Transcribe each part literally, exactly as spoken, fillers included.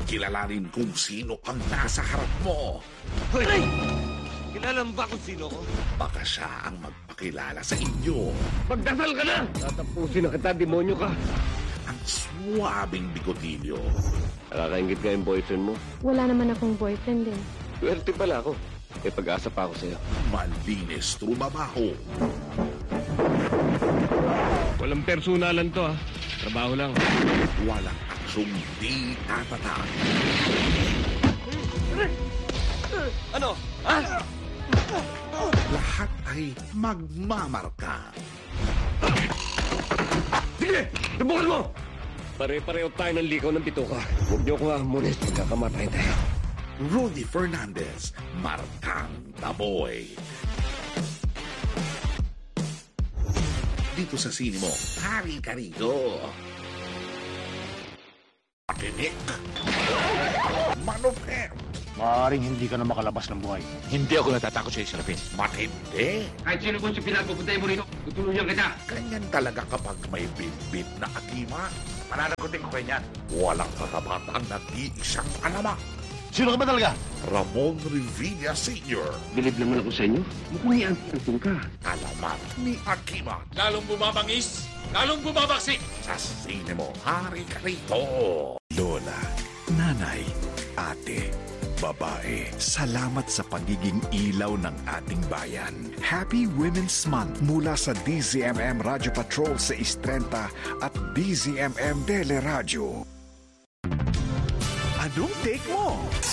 kilalanin kung sino ang nasa harap mo. Hoy! Kilala mo ba kung sino ko? Baka siya ang magpakilala sa inyo. Magdasal ka na! Tatapusin na kita, demonyo ka. Ang suwabing bigotilyo. Nakakaingit ka yung boyfriend mo. Wala naman akong boyfriend eh. Swerte pala ako. May pag-asa pa ako sa'yo. Malinis trumabaho. Walang personalan to, ha? Trabaho lang. Walang aksyong di tatatag. Ano? Ha? Lahat ay magmamarka. Sige! Subukan mo! Pare-pareho tayo ng likaw ng bituka. Huwag niyo ko amunin. Magkakamatay tayo. Rudy Fernandez, Markang Taboy. Dito sa sine mo, hari ka rito. Patinik. Manupet. Maaaring hindi ka na makalabas ng buhay. Hindi ako natatakot sa Serapin. Matindi. Kahit sino kung si pinapupuntay mo rito, tutulungan kita. Ganyan talaga kapag may bit-bit na akima. Mananagutin ko kayo niyan. Walang katapat ang nag-iisang alamak. Sino ka ba talaga? Ramon Revilla Senior Bilib naman ako sa inyo. Mukhang iantin ka. Alamat ni Akima. Lalong bumabangis, lalong bumabaksik. Sa sine mo, hari ka rito. Lola, nanay, ate, babae, salamat sa pagiging ilaw ng ating bayan. Happy Women's Month mula sa D Z M M Radio Patrol sa Istrenta at D Z M M Teleradyo. Anong take mo?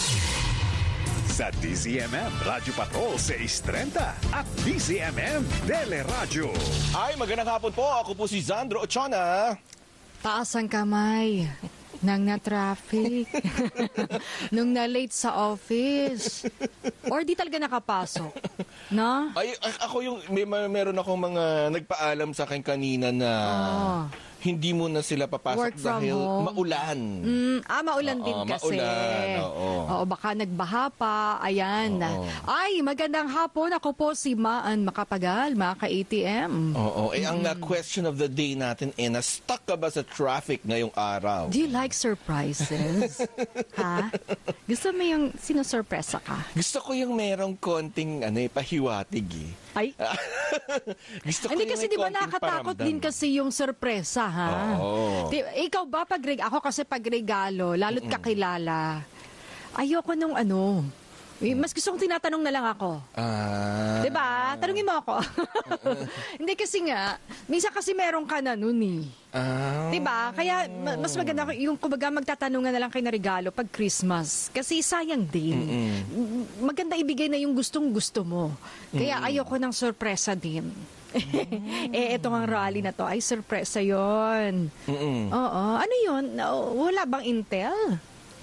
Sa D Z M M Radio Patrol sa Istrenta at D Z M M Teleradyo. Ay, magandang hapon po. Ako po si Zandro Ochona. Taas ang kamay nang na-traffic, nung na-late sa office, or di talaga nakapasok, no? Ay, ako yung, may, may meron akong mga nagpaalam sa akin kanina na Oh. hindi mo na sila papasok Work from dahil home. maulan. Mm, ah, maulan Oo, din kasi. maulan, oo. Oo, baka nagbaha pa. Ayan. Oo. Ay, magandang hapon. Ako po si Maan Makapagal, mga ka-A T M. Oo, eh ang uh, question of the day natin eh, na-stuck ka ba sa traffic ngayong araw? Do you like surprises? Ha? Gusto mo yung sinusurpresa ka? Gusto ko yung merong konting ano, eh, pahiwatig eh. Ay? Gusto ko Hindi yung kasi may di ba konting nakakatakot paramdam. din kasi yung surpresa, ha? Oo. Di, ikaw ba pag reg- ako kasi pag regalo, lalo't kakilala, ayoko nung ano, eh, mas gusto kong tinatanong na lang ako. Ah. Di ba? Tanungin mo ako. Hindi kasi nga, minsan kasi meron ka na nun eh. Ah. Di ba? Kaya ma- mas maganda yung kumbaga magtatanungan na lang kayo na regalo pag Christmas. Kasi sayang din. M- Maganda ibigay na yung gustong gusto mo. Kaya ayoko ng sorpresa din. eh, etong ang rally na to ay sorpresa yon. Mm-mm. Oo. Ano yun? Wala bang intel?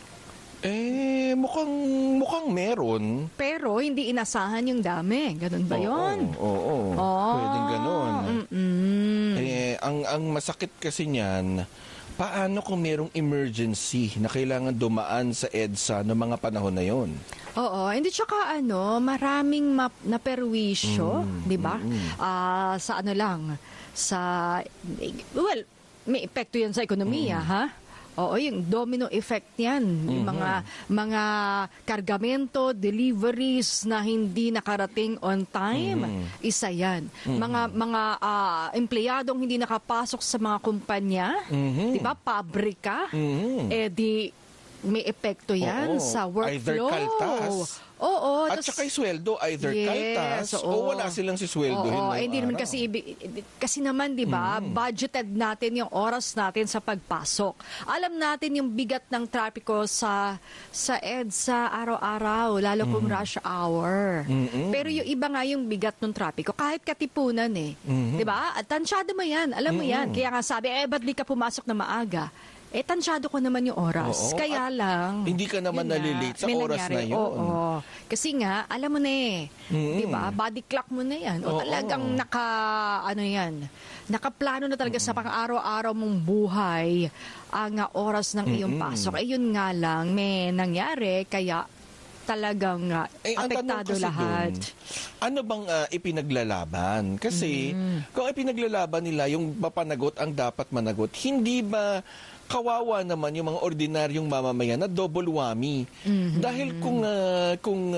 Eh, mukhang, mukhang meron. Pero hindi inasahan yung dami. Ganun ba yun? Oo, oo, oo. Oh, Pwedeng ganon. mm-mm. Eh, ang, ang masakit kasi niyan, paano kung merong emergency na kailangan dumaan sa EDSA noong mga panahon na yon? Oo, hindi tsaka ano, maraming map na perwisyo, Mm, 'di ba? Ah, sa ano lang, sa well, may epekto 'yan sa ekonomiya, ha? Oo, yung domino effect yan. Yung mga mga kargamento, deliveries na hindi nakarating on time, isa yan. Mga mga ah, empleyadong hindi nakapasok sa mga kumpanya, di ba, pabrika, eh di may epekto yan Oo, sa workflow. either kaltas. Oo. At tas- saka yung sweldo, either Yes, kaltas oo. o wala silang si sweldohin. Oo, noong eh, hindi naman araw. kasi ibig, kasi naman 'di ba, budgeted natin yung oras natin sa pagpasok. Alam natin yung bigat ng trapiko sa sa EDSA araw-araw, lalo kung rush hour. Pero yung iba nga yung bigat ng trapiko kahit katipunan eh. 'Di ba? At tansyado mo 'yan, alam mo 'yan. Kaya nga sabi, eh ba't di ka pumasok na maaga? Eh, tansyado ko naman yung oras. Oo, Kaya at lang. hindi ka naman yun nga, nalilate sa may oras nangyari. na yun. Oo. Kasi nga, alam mo na eh. Di ba? Body clock mo na yan. O Oo. talagang naka, ano yan, nakaplano na talaga sa pang-araw-araw mong buhay ang uh, oras ng iyong pasok. Eh, yun nga lang, may nangyari. Kaya talagang uh, Eh, ang tanong apektado kasi lahat. dun, ano bang ah, ipinaglalaban? Kasi kung ipinaglalaban nila yung mapanagot ang dapat managot, hindi ba kawawa naman yung mga ordinaryong mamamayan na double whammy. Mhm. Dahil kung ah, kung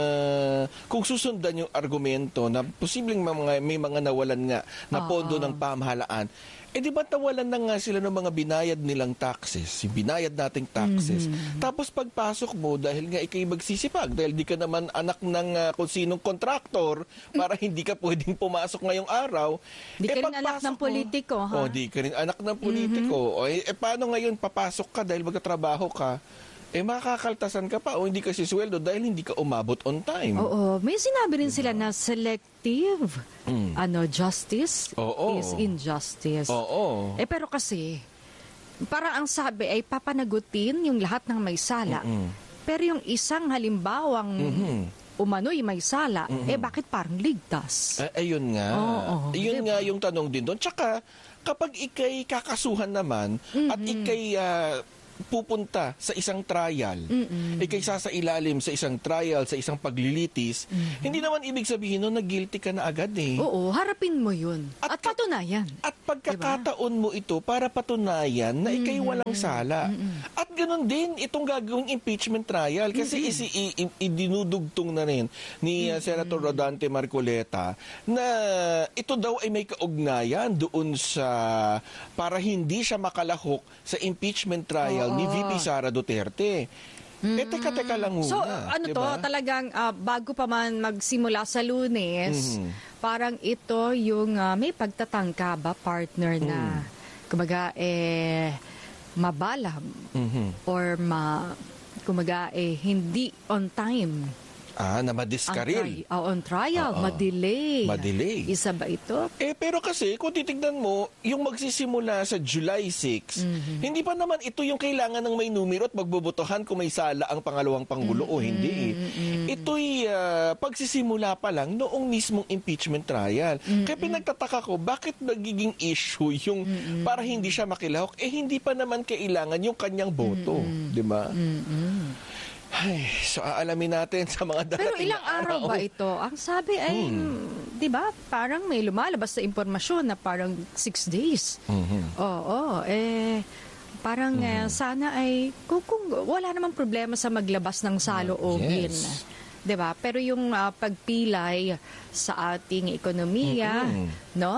ah, kung susundan yung argumento na posibleng mga, may mga nawalan nga na Oo. pondo ng pamahalaan, eh di ba nawalan na nga sila ng mga binayad nilang taxes, yung binayad nating taxes. Mhm. Tapos pagpasok mo, dahil nga ikay magsisipag, dahil di ka naman anak ng ah, kung sinong kontraktor, para hindi ka pwedeng pumasok ngayong araw. Di ka rin anak pagpasok ng mo- politiko, ha? Oh, di ka rin anak ng politiko. O, eh, eh, paano ngayon papasok ka dahil magtatrabaho ka? Eh, makakaltasan ka pa o hindi ka sisweldo dahil hindi ka umabot on time. Oo, may sinabi rin sila na selective Mm. ano justice Oo. is injustice. Oo. Eh pero kasi para ang sabi ay papanagutin yung lahat ng may sala. Mm-mm. Pero yung isang halimbawang Mhm. umano'y may sala, eh bakit parang ligtas? Eh, ayun nga. Oo, Ayun diba? nga yung tanong din doon. Tsaka, kapag ikay kakasuhan naman at ikay ah, pupunta sa isang trial, ikay sasailalim sa isang trial, sa isang paglilitis, hindi naman ibig sabihin nun na guilty ka na agad eh. Oo, harapin mo yun. At, At ka- patunayan. At pagkakataon mo ito para patunayan na ikay walang sala. At ganoon din itong gagawing impeachment trial kasi isi, i, i- idinudugtong na rin ni uh, Senator Rodante Marcoleta na ito daw ay may kaugnayan doon sa para hindi siya makalahok sa impeachment trial ni V P Sara Duterte. Eh, teka-teka lang muna. So, ano to, diba? talagang ah, bago pa man magsimula sa Lunes, Mhm. parang ito yung ah, may pagtatangka ba, partner na, Mm. kumaga, eh, mabalam Mhm. or ma, kumaga, eh, hindi on time. Ah, na Ang madiskaril. tri- ah, on trial, Oo. madelay. Madelay. Isa ba ito? Eh, pero kasi, kung titignan mo, yung magsisimula sa July sixth, hindi pa naman ito yung kailangan ng may numero at magbobotohan kung may sala ang pangalawang Pangulo o hindi. eh. Ito'y ah, pagsisimula pa lang noong mismong impeachment trial. Kaya pinagtataka ko, bakit nagiging issue yung para hindi siya makilahok? Eh, hindi pa naman kailangan yung kanyang boto. Di ba? Ay, so aalamin natin sa mga Pero darating ilang na araw ba ito? Ang sabi ay, di ba, parang may lumalabas na impormasyon na parang six days. Mhm. Oo, eh, parang eh, sana ay, kung, kung wala namang problema sa maglabas ng saloobin. Yes. Di ba? Pero yung ah, pagpilay sa ating ekonomiya, Mhm. no?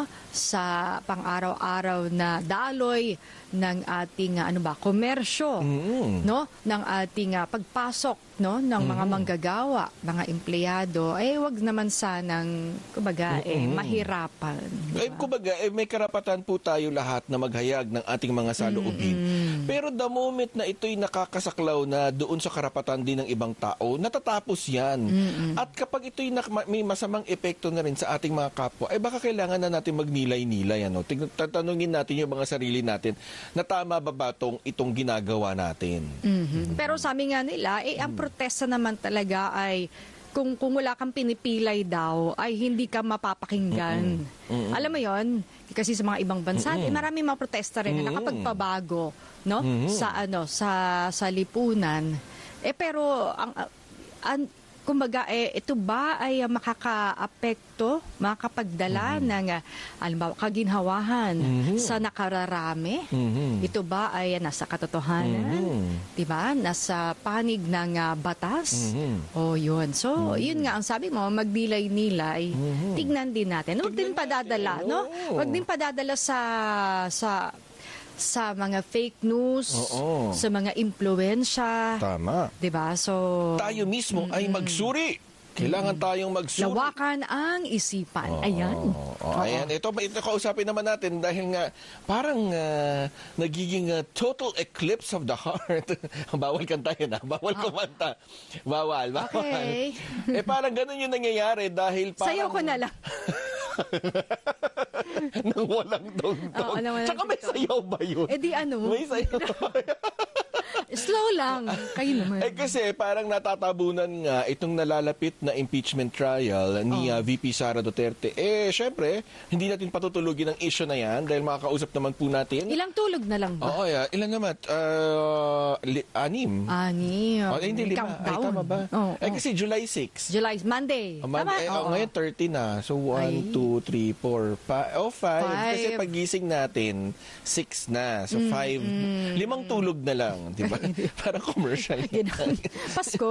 Sa pang-araw-araw na daloy ng ating ah, ano ba, komersyo, Mhm. no? Ng ating ah, pagpasok, no, ng mga manggagawa, mga empleyado, eh wag naman sanang kumbaga eh mahirapan. Eh, kumbaga, eh, may karapatan po tayo lahat na maghayag ng ating mga saloobin. Pero the moment na ito'y nakakasaklaw na doon sa karapatan din ng ibang tao, natatapos yan. At kapag ito'y nak- ma- may masamang epekto na rin sa ating mga kapwa, eh baka kailangan na natin magnilay-nilay. Ano? Ting- tatanungin natin yung mga sarili natin na tama ba ba tong, itong ginagawa natin. Mhm. Pero sabi nga nila, eh ang protesta naman talaga ay kung kung wala kang pinipilay daw ay hindi ka mapapakinggan. Alam mo 'yon? Kasi sa mga ibang bansa, eh marami mga protesta rin na nakapagpabago, no? Sa ano, sa sa lipunan. Eh pero ang, ang kumbaga, eh, ito ba ay uh, makaka-apekto, makakapagdala ng, uh, alam ba, kaginhawahan sa nakararami? Mhm. Ito ba ay uh, nasa katotohanan? Mhm. Diba? Nasa panig ng uh, batas? Mhm. O yun. So, yun nga ang sabi mo, magdilay-nilay. Tignan din natin. Huwag din Tignan padadala, natin, no? oo. Huwag din padadala sa sa sa mga fake news, Oo. sa mga impluensya. Tama. 'Di ba? So Tayo mismo ay magsuri. Kailangan tayong magsuri. lawakan ang isipan. Ayan. Oh, ayan, ito, ito kausapin naman natin dahil nga parang ah, nagiging ah, total eclipse of the heart. Bawal kantahin na, bawal kumanta. Bawal, bawal. Okay. Eh parang ganun yung nangyayari dahil parang... Sayaw ko na lang. Nang walang dongdong. Oo, nang walang Tsaka may dongdong. sayaw ba yun? Eh di ano? May sayaw. Slow lang. Kayo naman. Eh kasi parang natatabunan nga itong nalalapit na impeachment trial ni uh, V P Sara Duterte. Eh, syempre, hindi natin patutulugin ang issue na yan dahil makakausap naman po natin. Ilang tulog na lang ba? Oo, yeah. Ilan naman? Uh, li- anim. Ani. Oh, eh, hindi, lima. Ay, tama ba? Oh, eh, oh. kasi July sixth. July, Monday. Oh, Monday. Eh, Tama? oh, Oo. ngayon thirty na. So, one, two, three, four, five. Oh, five. Five. Kasi pagising natin, six na. So, five. Limang tulog na lang. Di ba? Parang commercial. Ganun. Pasko.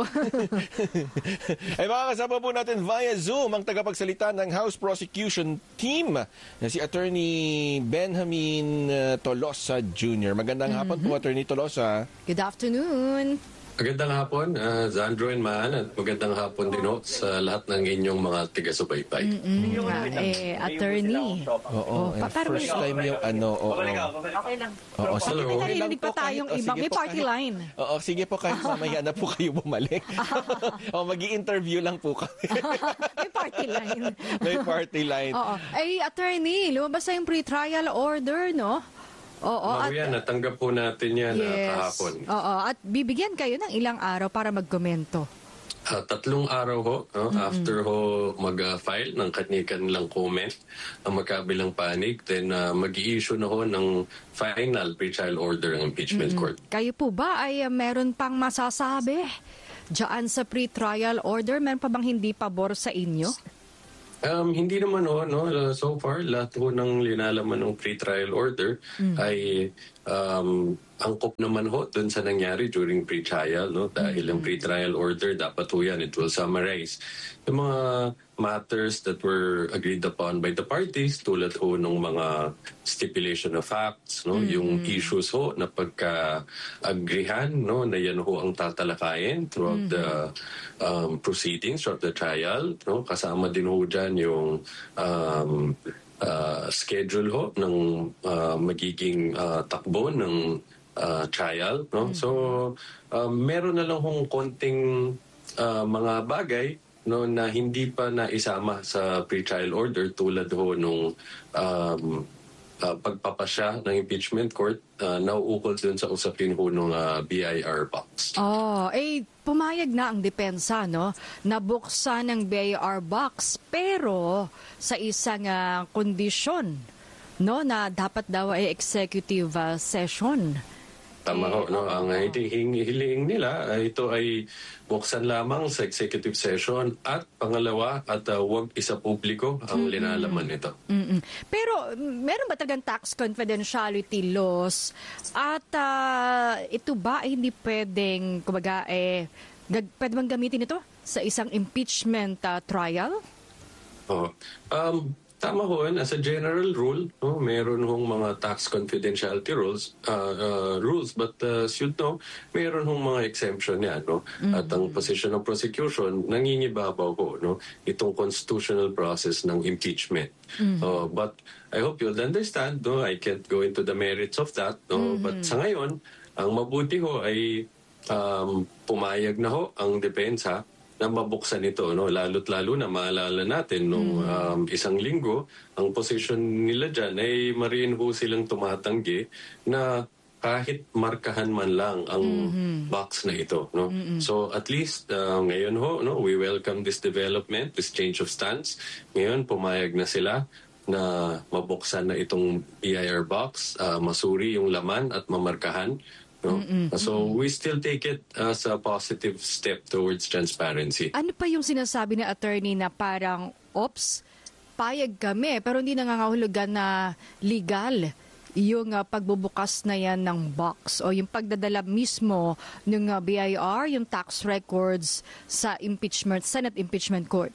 Ay makakasama po natin via Zoom ang tagapagsalita ng House Prosecution Team na si Attorney Benjamin uh, Tolosa Junior Magandang hapon po, Attorney Tolosa. Good afternoon. Magandang hapon, uh, Zandro and Man, at magandang hapon din ho sa lahat ng inyong mga tiga-subaybay. Mm, nga, eh, attorney. Oo, eh, pa- parang first may- time yung ano, oo. Okay lang. Oo, sige, Hello. okay lang Narinig po pa tayong kahit- oh, iba. sige May po, party kahit- line. Oo, sige po kahit mamaya na po kayo bumalik. O, mag-i-interview lang po kami. May party line. May party line. Oo. Ay, attorney, lumabas na yung pre-trial order, no? Oo. Oh, at, yan, natanggap po natin yan uh, yes. kahapon. Oo. At bibigyan kayo ng ilang araw para magkomento. Uh, tatlong araw ho, no, after ho mag-file ng kanilang comment ang magkabilang panig, then uh, mag-i-issue na ho ng final pre-trial order ng impeachment court. Kayo po ba ay uh, meron pang masasabi diyan sa pre-trial order? Meron pa bang hindi pabor sa inyo? Um, hindi naman ho, no, uh, so far, lahat ho ng linalaman ng pre-trial order ay um, angkop naman ho dun sa nangyari during pre-trial, no? Dahil ang pre-trial order, dapat ho yan, it will summarize yung mga matters that were agreed upon by the parties, tulad ho ng mga stipulation of facts, no? Yung issues ho na pagka-agrihan, no? Na yan ho ang tatalakayin throughout the um, proceedings, throughout the trial, no? Kasama din ho dyan yung um, uh, schedule ho ng uh, magiging uh, takbo ng uh, trial, no? So, um, meron na lang hong konting uh, mga bagay, no, na hindi pa naisama sa pre-trial order, tulad ho nung um, uh, pagpapasya ng impeachment court, uh, nauukol dun sa usapin ho ng uh, B I R box. Oh, eh pumayag na ang depensa, no? Nabuksan ng B I R box, pero sa isang uh, kondisyon, no, na dapat daw ay executive uh, session. Tama ho, no? Ang hiling, hiling nila, uh, ito ay buksan lamang sa executive session, at pangalawa, at uh, huwag isa publiko ang linalaman nito. Mm-mm. Pero meron ba talagang tax confidentiality laws? At uh, ito ba ay hindi pwedeng, kumbaga, eh, gag- pwede bang gamitin ito sa isang impeachment uh, trial? Oh. Um, tama ho, as a general rule, no, meron hong mga tax confidentiality rules, uh, uh, rules but uh, as you know, meron hong mga exemption yan, no? Mm-hmm. At ang position ng prosecution, nangingibabaw ho, no, itong constitutional process ng impeachment. Mm-hmm. Uh, but I hope you'll understand, no, I can't go into the merits of that, no, mm-hmm. But sa ngayon, ang mabuti ho ay um, pumayag na ho ang depensa na mabuksan ito, no? Lalo't lalo na maalala natin nung um, isang linggo, ang position nila dyan ay mariin ho silang tumatanggi na kahit markahan man lang ang mm-hmm. box na ito, no? Mm-hmm. So at least uh, ngayon ho, no, we welcome this development, this change of stance. Ngayon pumayag na sila na mabuksan na itong B I R box, uh, masuri yung laman at mamarkahan. No? Mm-mm. So we still take it as a positive step towards transparency. Ano pa yung sinasabi na attorney na parang, ops, payag kami, pero hindi nangangahulugan na legal yung uh, pagbubukas na yan ng box o yung pagdadala mismo ng uh, B I R, yung tax records sa impeachment, Senate Impeachment Court?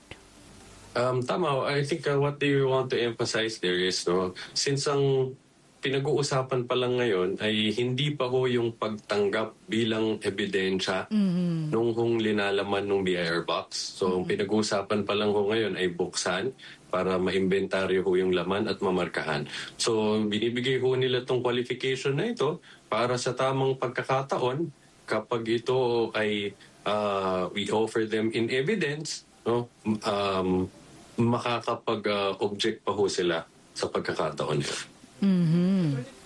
Um, tama. I think uh, what they want to emphasize there is, no, since ang pinag-uusapan pa lang ngayon ay hindi pa ho yung pagtanggap bilang ebidensya mm-hmm. nung hong linalaman ng B I R box. So, mm-hmm. pinag-uusapan pa lang ho ngayon ay buksan para ma-inventaryo ho yung laman at mamarkahan. So, binibigay ho nila tong qualification na ito para sa tamang pagkakataon kapag ito ay uh, we offer them in evidence, no, um, makakapag-object uh, pa ho sila sa pagkakataon nito. Mm-hmm.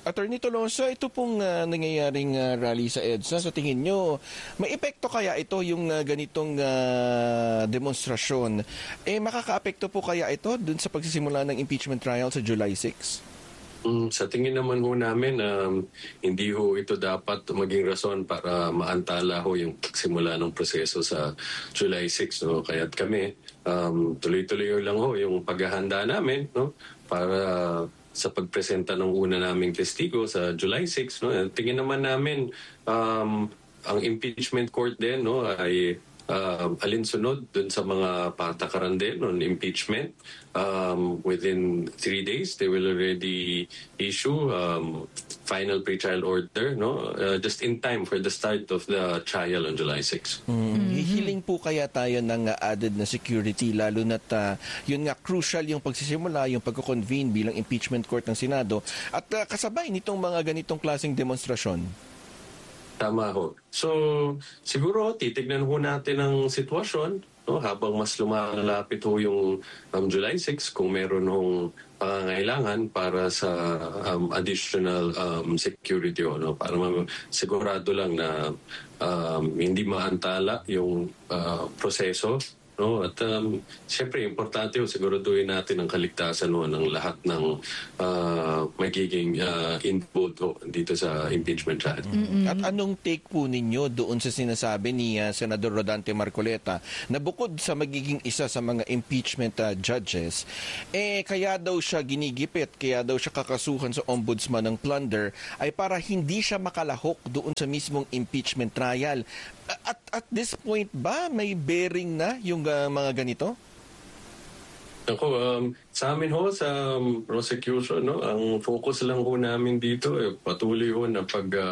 Attorney Tolosa, ito pong uh, nangyayaring uh, rally sa EDSA, sa tingin nyo, may epekto kaya ito yung uh, ganitong uh, demonstrasyon? Eh, makaka-apekto po kaya ito dun sa pagsisimula ng impeachment trial sa July sixth? Mm, sa tingin naman ho namin, um, hindi ho ito dapat maging rason para maantala ho yung pagsimula ng proseso sa July sixth. No? Kaya't kami, um, tuloy-tuloy lang ho yung paghahanda namin, no? Para sa pagpresenta ng una naming testigo sa July sixth. No? Tingin naman namin um, ang impeachment court din, no, ay uh, alinsunod dun sa mga patakaran din on impeachment. Um, within three days, they will already issue um, final pre-trial order, no, uh, just in time for the start of the trial on July sixth. Mm-hmm. Hihiling po kaya tayo ng uh, added na security, lalo na't uh, yun nga crucial yung pagsisimula, yung pagko-convene bilang impeachment court ng Senado at uh, kasabay nitong mga ganitong klaseng demonstrasyon. Tama ho. So, siguro titignan ho natin ang sitwasyon, no, habang mas lumalapit ho yung um, July sixth kung meron hong pangangailangan para sa um, additional um, security, no, para sigurado lang na um, hindi maantala yung uh, proseso. No, at um, siyempre importante ho siguraduhin natin ang kaligtasan no, ng lahat ng uh, magiging uh, involved ho, dito sa impeachment trial. Mm-hmm. At anong take po ninyo doon sa sinasabi ni uh, Senador Rodante Marcoleta na bukod sa magiging isa sa mga impeachment uh, judges, eh kaya daw siya ginigipit, kaya daw siya kakasuhan sa ombudsman ng plunder ay para hindi siya makalahok doon sa mismong impeachment trial. At at this point ba may bearing na yung uh, mga ganito? Ako, um, sa amin ho, sa um, prosecution, no, ang focus lang ho namin dito, eh, patuloy ho na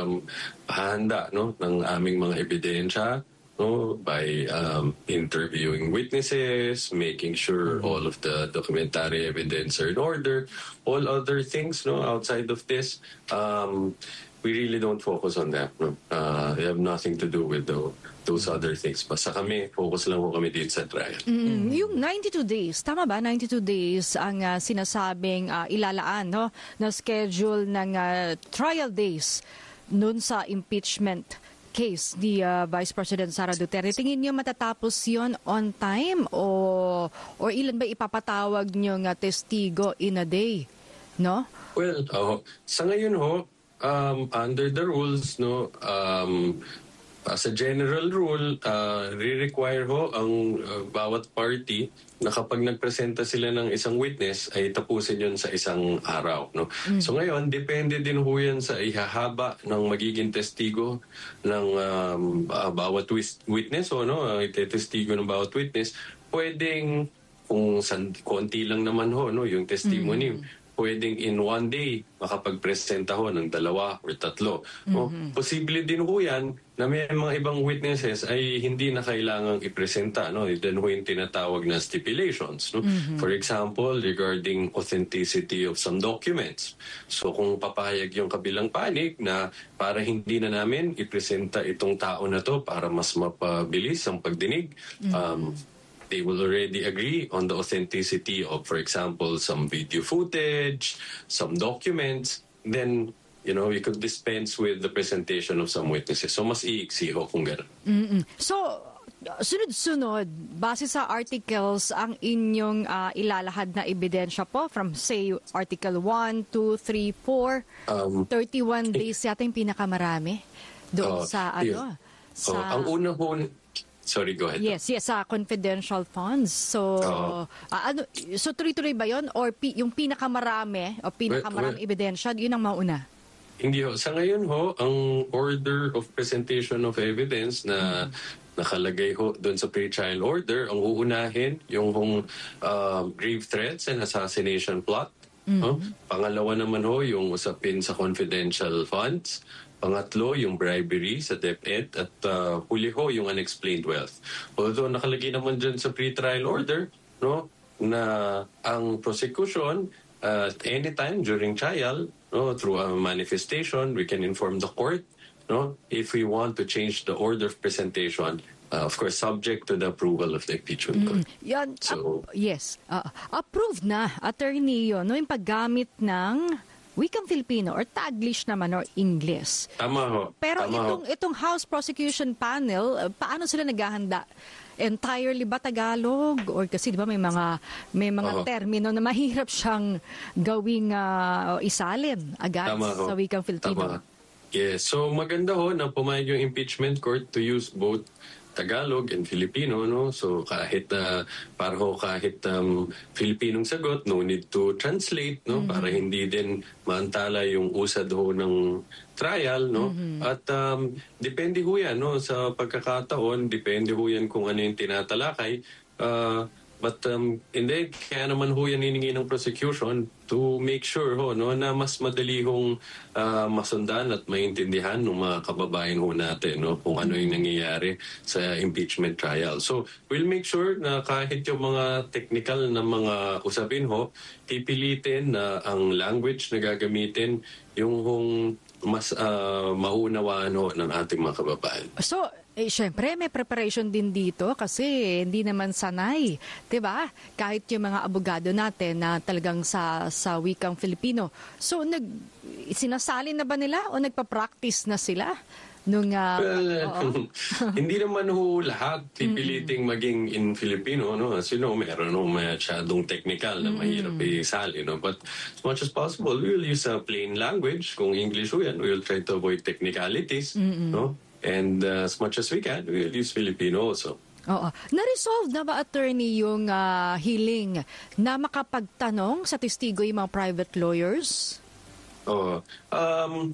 paghahanda um, no, ng aming mga ebidensya, no, by um, interviewing witnesses, making sure mm-hmm. all of the documentary evidence are in order, all other things no, outside of this, um, we really don't focus on that. No? Uh, they have nothing to do with the, those other things. Basta kami, focus lang po kami dito sa trial. Mm, yung ninety-two days, tama ba? ninety-two days ang uh, sinasabing uh, ilalaan, no? Na schedule ng uh, trial days nun sa impeachment case ni uh, Vice President Sara Duterte. Tingin niyo matatapos yon on time o or ilan ba ipapatawag niyo nga testigo in a day? No? Well, uh, sa ngayon ho, Um, under the rules, no, um, as a general rule, uh, re-require ho ang uh, bawat party na kapag nagpresenta sila ng isang witness ay tapusin yun sa isang araw. No? Mm. So ngayon, depende din ho yan sa ihahaba ng magiging testigo ng um, uh, bawat witness o no, uh, testigo ng bawat witness. Pwedeng, kung san, konti lang naman ho, no, yung testimony, mm. pwedeng in one day makapagpresenta ho ng dalawa or tatlo. Mm-hmm. O, posible din ho yan na may mga ibang witnesses ay hindi na kailangang ipresenta. No? Then ho yung tinatawag na stipulations. No? Mm-hmm. For example, regarding authenticity of some documents. So kung papayag yung kabilang panig na para hindi na namin ipresenta itong tao na to para mas mapabilis ang pagdinig, mm-hmm. um, they will already agree on the authenticity of, for example, some video footage, some documents, then, you know, you could dispense with the presentation of some witnesses. So, mas iiksi ho kung gano'n. Mm-mm. So, sunod-sunod, base sa articles, ang inyong uh, ilalahad na ebidensya po from, say, Article one, two, three, four, um, thirty-one days yata yung pinakamarami doon uh, sa, ano, sa... Uh, ang una ho... Sorry, go ahead. Yes, yes, sa uh, confidential funds. So, uh, uh, ano, so tuloy-tuloy ba yun? Or pi, yung pinakamarami o pinakamarami well, well, ebidensya, yun ang mauna? Hindi ho. Sa ngayon ho, ang order of presentation of evidence na mm-hmm. nakalagay ho doon sa pre-trial order, ang uunahin yung hong uh, grave threats and assassination plot. Mm-hmm. Huh? Pangalawa naman ho, yung usapin sa confidential funds. Pangatlo, yung bribery sa DepEd at uh, huli ho, yung unexplained wealth. Although nakalagay naman dyan sa pre-trial order, no, na ang prosecution uh, at any time during trial, no, through a manifestation, we can inform the court, no, if we want to change the order of presentation, uh, of course, subject to the approval of the impeachment court. Mm, yan, so, uh, yes, uh, approved na, attorney yun, no, yung paggamit ng wikang Filipino or Taglish naman or English. Tama ho. Pero Tama ho. itong itong House Prosecution Panel, uh, paano sila naghahanda? Entirely ba Tagalog or kasi 'di ba may mga may mga Oo. termino na mahirap siyang gawing uh, isalin agad Tama ho. sa wikang Filipino. Tama. Yes. So maganda ho na pumayag yung impeachment court to use both Tagalog and Filipino, no? So kahit uh, para ho kahit um, Filipinong sagot, no need to translate, no? Para hindi din maantala yung usad ho ng trial, no? At um, depende ho yan, no? Sa pagkakataon, depende ho yan kung ano yung tinatalakay. Uh, But um, hindi, kaya naman ho yan hiningi ng prosecution to make sure ho, no, na mas madali hong uh, masundan at maintindihan ng mga kababayan ho natin, no, kung ano yung nangyayari sa impeachment trial. So we'll make sure na kahit yung mga technical na mga usapin ho, pipilitin na ang language na gagamitin yung hong mas uh, maunawaan ho ng ating mga kababayan. So, eh, syempre, may preparation din dito kasi hindi naman sanay, 'di ba? Kahit yung mga abogado natin na talagang sa sa wikang Filipino. So, nag sinasalin na ba nila o nagpa-practice na sila? Nung, uh, well, hindi naman ho lahat pipiliting maging in Filipino, no? As you know, meron ho masyadong technical na mahirap isali, no? But as much as possible, we will use a plain language. Kung English ho yan, we will try to avoid technicalities, no? And uh, as much as we can, we will use Filipino also. Oo. Na-resolve na ba, attorney, yung uh, hiling na makapagtanong sa testigo yung mga private lawyers? Oh, um,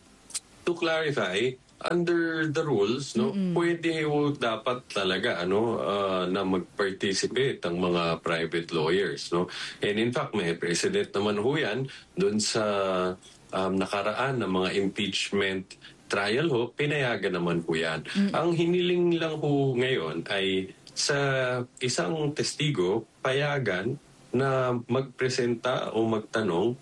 to clarify, under the rules, no, mm-hmm. pwede ho dapat talaga ano uh, na mag-participate ang mga private lawyers, no. And in fact, may precedent naman ho yan doon sa um, nakaraan ng mga impeachment trial ho, pinayagan naman ho yan. Mm-hmm. Ang hiniling lang ho ngayon ay sa isang testigo payagan na magpresenta o magtanong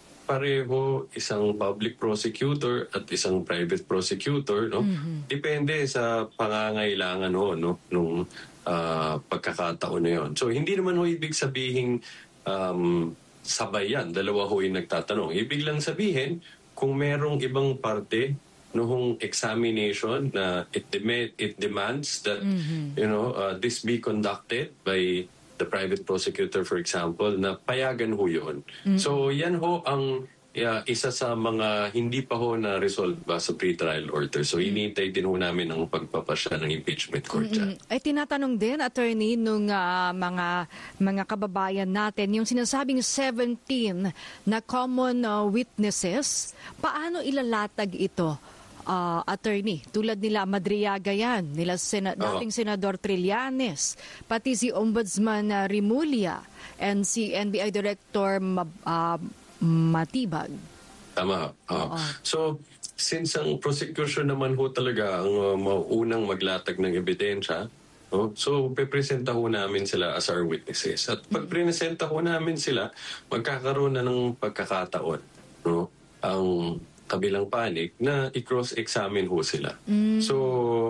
pareho isang public prosecutor at isang private prosecutor, no? Mm-hmm. Depende sa pangangailangan ho, no, nung uh, pagkakataon na yon. So hindi naman ho ibig sabihin um, sabay yan, dalawa ho yung nagtatanong. Ibig lang sabihin kung merong ibang parte noong examination na it, dem- it demands that mm-hmm. you know uh, this be conducted by the private prosecutor, for example, na payagan ho yun. Mm-hmm. So yan ho ang uh, isa sa mga hindi pa ho na-resolve ba sa pre-trial order. So mm-hmm. hinihintay din ho namin ang pagpapasya ng impeachment court dyan. Mm-hmm. Ay tinatanong din, attorney, nung uh, mga mga kababayan natin, yung sinasabing seventeen na common uh, witnesses, paano ilalatag ito? Uh, attorney, tulad nila Madriaga yan, nila sena- oh. dating Senador Trillanes, pati si Ombudsman uh, Rimulya, and si N B I Director Ma- uh, Matibag. Tama. Uh, oh. So, since ang prosecution naman ho talaga ang uh, maunang maglatag ng ebidensya, oh, so pepresenta ho namin sila as our witnesses. At pag presenta ho namin sila, magkakaroon na ng pagkakataon, no, ang kabilang panig na i-cross-examine ho sila. Mm. So,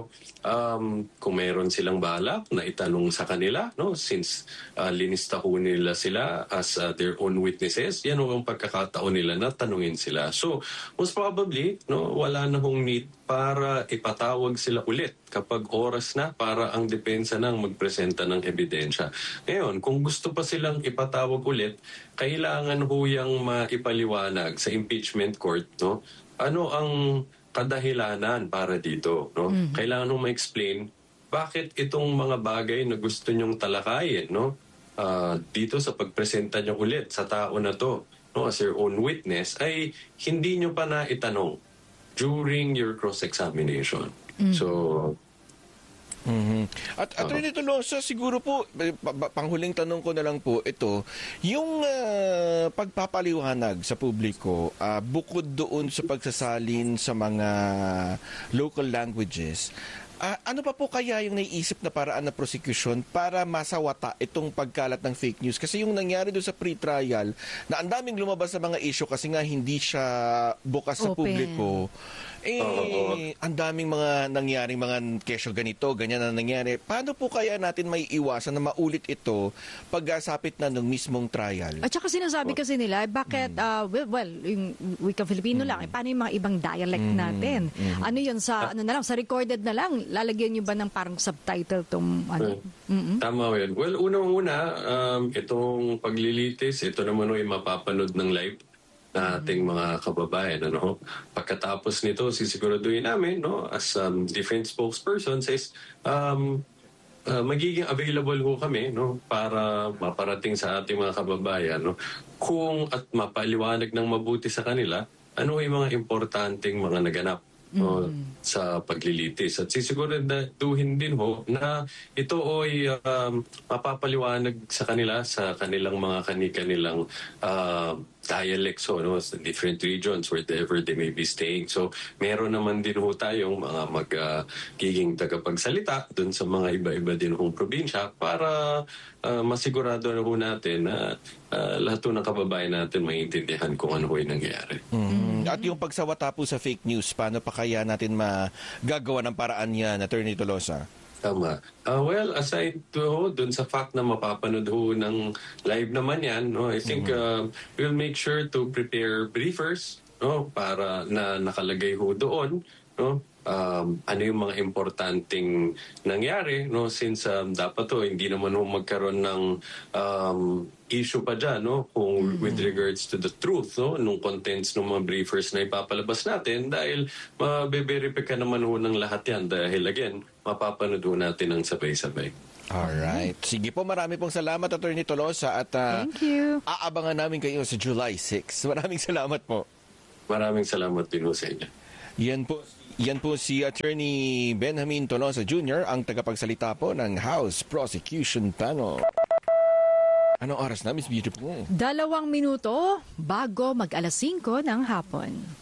um, kung mayroon silang balak na itanong sa kanila, no, since uh, linista ho nila sila as uh, their own witnesses, yan ho ang pagkakataon nila na tanungin sila. So, most probably, no, wala na hong need para ipatawag sila ulit kapag oras na para ang depensa nang magpresenta ng ebidensya. Ngayon, kung gusto pa silang ipatawag ulit, kailangan ho yung maipaliwanag sa impeachment court, no? Ano ang kadahilanan para dito, no? Mm-hmm. Kailangan ho ma-explain bakit itong mga bagay na gusto nyong talakayin, no? Uh, dito sa pagpresenta nyo ulit sa tao na to, no, as your own witness, ay hindi nyo pa na itanong during your cross-examination. Mm-hmm. So, Mm-hmm. At Attorney Tolosa, siguro po, panghuling tanong ko na lang po ito, yung uh, pagpapaliwanag sa publiko, uh, bukod doon sa pagsasalin sa mga local languages, uh, ano pa po kaya yung naiisip na paraan na prosecution para masawata itong pagkalat ng fake news? Kasi yung nangyari doon sa pre-trial, na ang daming lumabas sa mga issue kasi nga hindi siya bukas sa Open. publiko, Eh, Oo. ang daming mga nangyaring mga kesyo ganito, ganyan na nangyari. Paano po kaya natin may iwasan na maulit ito pagkasapit na ng mismong trial? At saka sinasabi kasi nila, bakit, ah, well, well, yung wika Filipino lang, eh, paano yung mga ibang dialect natin? Ano yun, sa, ano na lang, sa recorded na lang, lalagyan nyo ba ng parang subtitle tong, ano? Mm-mm. Tama yun. Well, unang-una, um, itong paglilitis, ito naman ay mapapanood ng live na ating mga kababayan. Ano? Pagkatapos nito, sisiguraduhin namin, no, as um, different spokespersons, is um, uh, magiging available ho kami, no, para maparating sa ating mga kababayan, no, kung at mapaliwanag ng mabuti sa kanila ano yung mga importanteng mga naganap, no, sa paglilitis. At sisiguraduhin din ho na ito ay um, mapapaliwanag sa kanila sa kanilang mga kani-kanilang uh, dialects, so, no, sa different regions wherever they may be staying. So meron naman din ho tayong mga magiging uh, tagapagsalita dun sa mga iba-iba din hong probinsya para uh, masigurado na ho natin na uh, lahat ho ng kababayan natin maintindihan kung ano ho yung nangyayari. Mm. At yung pagsawata po sa fake news, paano pa kaya natin magagawa ng paraan yan, Attorney Tolosa? Tama. Uh, well, aside to dun sa fact na mapapanood ho ng live naman yan, no, I think uh, we'll make sure to prepare briefers, no, para na nakalagay ho doon, no, um, ano yung mga importanteng nangyari, no, since um, dapat to hindi naman ho magkaroon ng um, issue pa dyan, no, kung with regards to the truth, no, nung contents ng mga briefers na ipapalabas natin, dahil mabe-verify naman ho ng lahat yan dahil again, mapapanood ho natin ng sabay-sabay. Alright. Sige po, marami pong salamat, Attorney Tolosa, at uh, Thank you. aabangan namin kayo sa July sixth. Maraming salamat po. Maraming salamat din ho sa inyo. Yan po, yan po si Attorney Benjamin Tolosa Junior, ang tagapagsalita po ng House Prosecution Panel. Anong oras na, Miss Beautiful? Dalawang minuto bago mag alas singko ng hapon.